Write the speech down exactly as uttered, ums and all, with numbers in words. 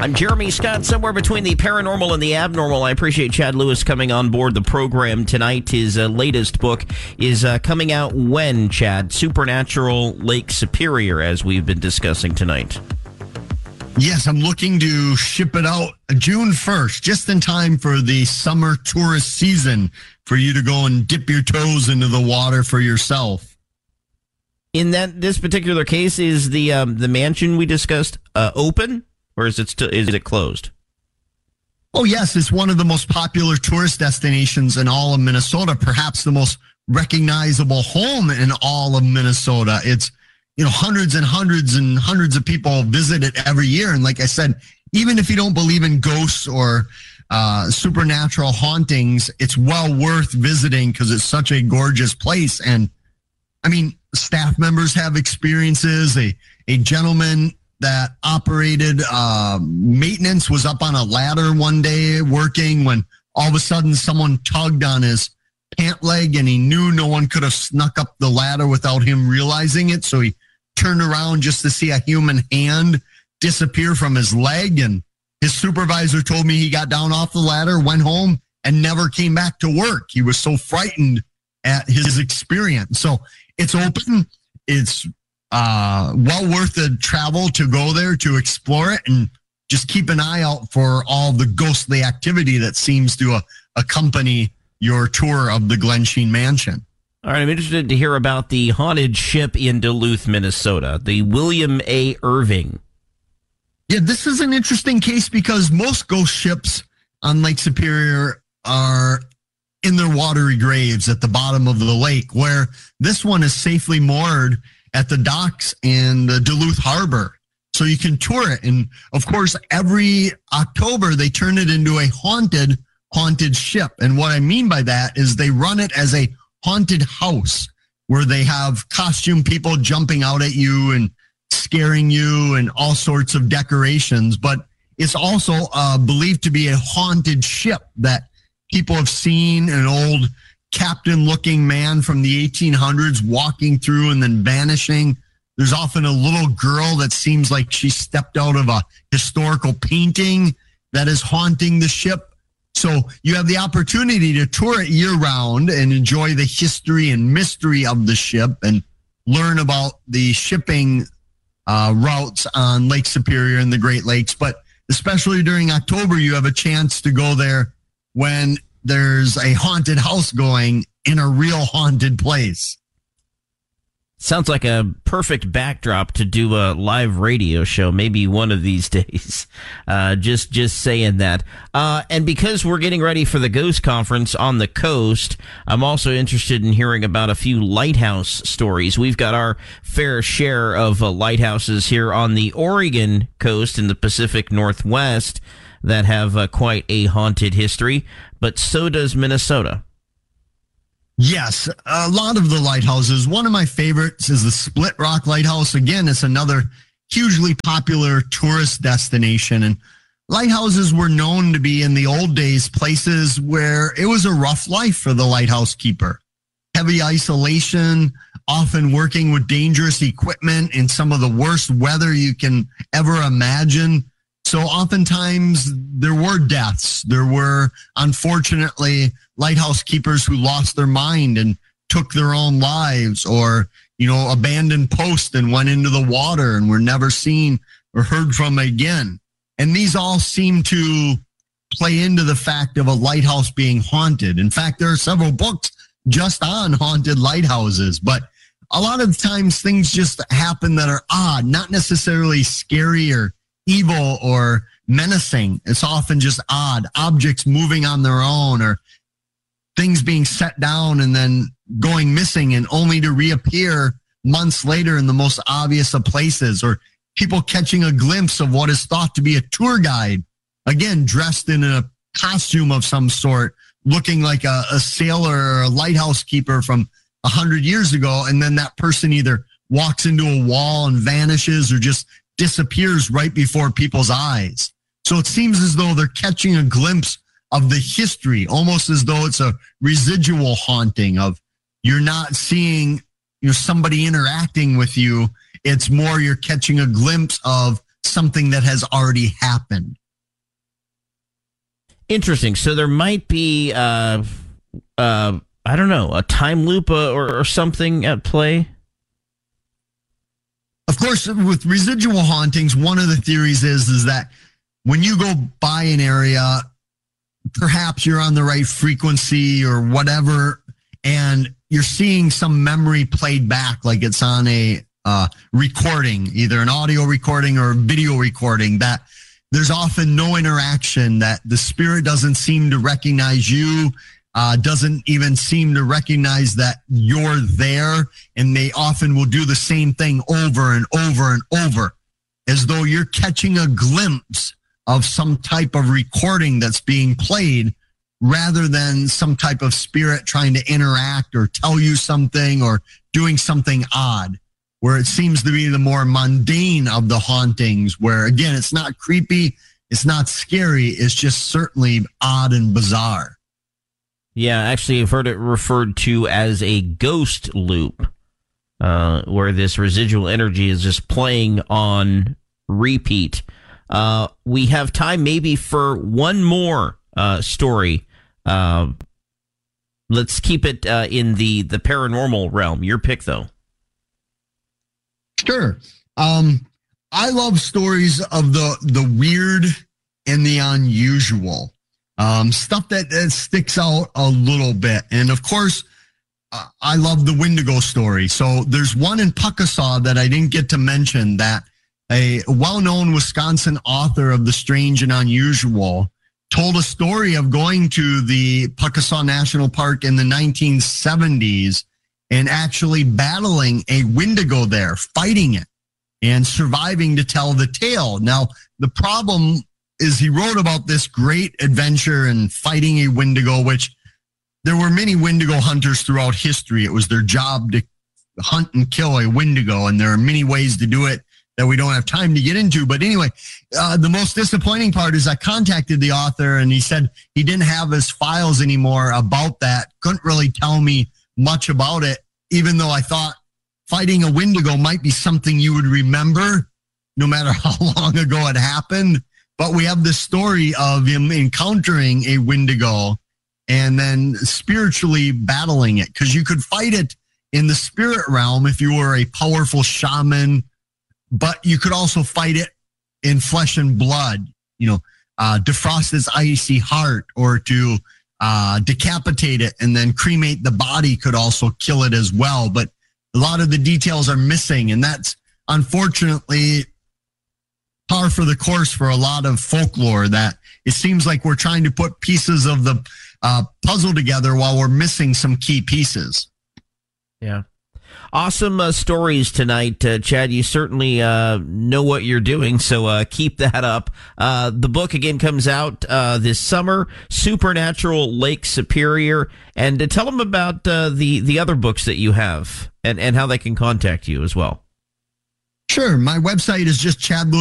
I'm Jeremy Scott, somewhere between the paranormal and the abnormal. I appreciate Chad Lewis coming on board the program tonight. His uh, latest book is uh, coming out when, Chad? Supernatural Lake Superior, as we've been discussing tonight. Yes, I'm looking to ship it out June first, just in time for the summer tourist season, for you to go and dip your toes into the water for yourself. In that this particular case, is the um, the mansion we discussed uh, open, or is it still is it closed? Oh yes, it's one of the most popular tourist destinations in all of Minnesota, perhaps the most recognizable home in all of Minnesota. It's You know, hundreds and hundreds and hundreds of people visit it every year. And like I said, even if you don't believe in ghosts or uh, supernatural hauntings, it's well worth visiting because it's such a gorgeous place. And I mean, staff members have experiences. A, a gentleman that operated uh, maintenance was up on a ladder one day working when all of a sudden someone tugged on his pant leg, and he knew no one could have snuck up the ladder without him realizing it. So he turned around just to see a human hand disappear from his leg. And his supervisor told me he got down off the ladder, went home, and never came back to work. He was so frightened at his experience. So it's open. It's uh, well worth the travel to go there to explore it, and just keep an eye out for all the ghostly activity that seems to uh, accompany your tour of the Glensheen Mansion. All right, I'm interested to hear about the haunted ship in Duluth, Minnesota, the William A. Irving. Yeah, this is an interesting case because most ghost ships on Lake Superior are in their watery graves at the bottom of the lake, where this one is safely moored at the docks in the Duluth Harbor. So you can tour it. And of course, every October, they turn it into a haunted, haunted ship. And what I mean by that is they run it as a haunted house where they have costume people jumping out at you and scaring you and all sorts of decorations. But it's also uh, believed to be a haunted ship that people have seen an old captain-looking man from the eighteen hundreds walking through and then vanishing. There's often a little girl that seems like she stepped out of a historical painting that is haunting the ship. So you have the opportunity to tour it year-round and enjoy the history and mystery of the ship and learn about the shipping uh, routes on Lake Superior and the Great Lakes. But especially during October, you have a chance to go there when there's a haunted house going in a real haunted place. Sounds like a perfect backdrop to do a live radio show, maybe one of these days. Uh, just just saying that. Uh, and because we're getting ready for the Ghost Conference on the coast, I'm also interested in hearing about a few lighthouse stories. We've got our fair share of uh, lighthouses here on the Oregon coast in the Pacific Northwest that have uh, quite a haunted history, but so does Minnesota. Yes, a lot of the lighthouses. One of my favorites is the Split Rock Lighthouse. Again, it's another hugely popular tourist destination. And lighthouses were known to be, in the old days, places where it was a rough life for the lighthouse keeper. Heavy isolation, often working with dangerous equipment in some of the worst weather you can ever imagine. So oftentimes there were deaths. There were, unfortunately, lighthouse keepers who lost their mind and took their own lives, or, you know, abandoned posts and went into the water and were never seen or heard from again. And these all seem to play into the fact of a lighthouse being haunted. In fact, there are several books just on haunted lighthouses, but a lot of times things just happen that are odd, not necessarily scary or evil or menacing. It's often just odd, objects moving on their own, or things being set down and then going missing and only to reappear months later in the most obvious of places, or people catching a glimpse of what is thought to be a tour guide, again, dressed in a costume of some sort, looking like a, a sailor or a lighthouse keeper from a hundred years ago. And then that person either walks into a wall and vanishes or just disappears right before people's eyes. So it seems as though they're catching a glimpse of the history, almost as though it's a residual haunting of, you're not seeing, you know, somebody interacting with you. It's more you're catching a glimpse of something that has already happened. Interesting. So there might be, uh, uh, I don't know, a time loop uh, or, or something at play. Of course, with residual hauntings, one of the theories is, is that when you go by an area, perhaps you're on the right frequency or whatever, and you're seeing some memory played back like it's on a uh, recording, either an audio recording or a video recording, that there's often no interaction, that the spirit doesn't seem to recognize you, uh, doesn't even seem to recognize that you're there, and they often will do the same thing over and over and over, as though you're catching a glimpse of some type of recording that's being played, rather than some type of spirit trying to interact or tell you something or doing something odd, where it seems to be the more mundane of the hauntings, where, again, it's not creepy, it's not scary, it's just certainly odd and bizarre. Yeah, actually, I've heard it referred to as a ghost loop, uh, where this residual energy is just playing on repeat. Uh, we have time maybe for one more uh, story. Uh, let's keep it uh, in the, the paranormal realm. Your pick, though. Sure. Um, I love stories of the the weird and the unusual. Um, stuff that, that sticks out a little bit. And of course, uh, I love the Wendigo story. So there's one in Puckasaw that I didn't get to mention, that a well-known Wisconsin author of The Strange and Unusual told a story of going to the Puckasaw National Park in the nineteen seventies and actually battling a Wendigo there, fighting it, and surviving to tell the tale. Now, the problem is he wrote about this great adventure and fighting a Wendigo, which there were many Wendigo hunters throughout history. It was their job to hunt and kill a Wendigo, and there are many ways to do it that we don't have time to get into. But anyway, uh, the most disappointing part is I contacted the author, and he said he didn't have his files anymore about that, couldn't really tell me much about it, even though I thought fighting a Wendigo might be something you would remember no matter how long ago it happened. But we have this story of him encountering a Wendigo and then spiritually battling it, because you could fight it in the spirit realm if you were a powerful shaman, but you could also fight it in flesh and blood, you know, uh, defrost its icy heart, or to uh, decapitate it and then cremate the body could also kill it as well. But a lot of the details are missing, and that's unfortunately par for the course for a lot of folklore, that it seems like we're trying to put pieces of the uh, puzzle together while we're missing some key pieces. Yeah. Awesome uh, stories tonight, uh, Chad. You certainly uh, know what you're doing, so uh, keep that up. Uh, the book, again, comes out uh, this summer, Supernatural Lake Superior. And uh, tell them about uh, the, the other books that you have, and, and how they can contact you as well. Sure. My website is just Chad Lewis.